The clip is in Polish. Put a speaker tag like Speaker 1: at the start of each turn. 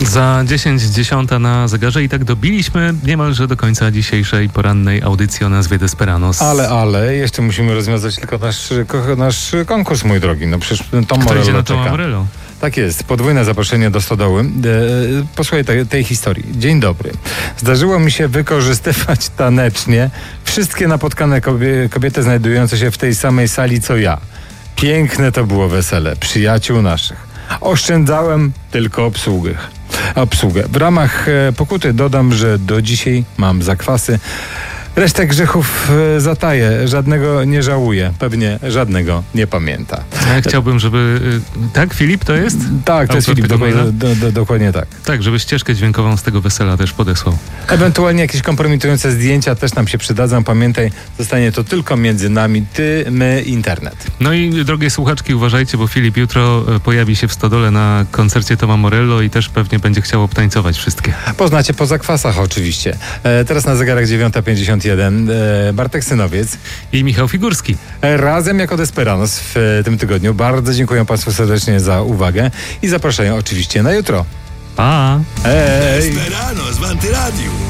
Speaker 1: Za 10:10 na zegarze i tak dobiliśmy niemalże do końca dzisiejszej porannej audycji o nazwie Desperanos.
Speaker 2: Ale, jeszcze musimy rozwiązać tylko nasz konkurs, mój drogi. No przecież Tom
Speaker 1: Kto idzie
Speaker 2: Morello
Speaker 1: na Toma
Speaker 2: czeka.
Speaker 1: Morello?
Speaker 2: Tak jest, podwójne zaproszenie do stodoły. Posłuchaj tej historii. Dzień dobry. Zdarzyło mi się wykorzystywać tanecznie wszystkie napotkane kobiety znajdujące się w tej samej sali co ja. Piękne to było wesele przyjaciół naszych. Oszczędzałem tylko obsługę. W ramach pokuty dodam, że do dzisiaj mam zakwasy. Resztę grzechów zataję, żadnego nie żałuję, pewnie żadnego nie pamięta.
Speaker 1: Ja chciałbym, żeby... Tak, Filip to jest?
Speaker 2: Tak, to jest Filip, dokładnie tak.
Speaker 1: Tak, żeby ścieżkę dźwiękową z tego wesela też podesłał.
Speaker 2: Ewentualnie jakieś kompromitujące zdjęcia też nam się przydadzą. Pamiętaj, zostanie to tylko między nami, ty, my, internet.
Speaker 1: No i drogie słuchaczki, uważajcie, bo Filip jutro pojawi się w Stodole na koncercie Toma Morello i też pewnie będzie chciał obtańcować wszystkie.
Speaker 2: Poznacie po zakwasach oczywiście. Teraz na zegarach 9:51. Bartek Synowiec
Speaker 1: I Michał Figurski.
Speaker 2: Razem jako Desperanos w tym tygodniu. Bardzo dziękuję Państwu serdecznie za uwagę i zapraszają oczywiście na jutro.
Speaker 1: Pa!
Speaker 2: Hej!
Speaker 3: Desperanos w Antyradiu.